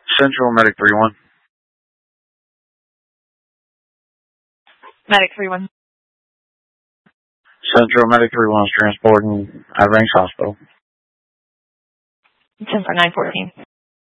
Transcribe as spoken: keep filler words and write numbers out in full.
Central, Medic three one. Medic three one. Central, Medic three one is transporting Outer Banks Hospital. ten for nine fourteen.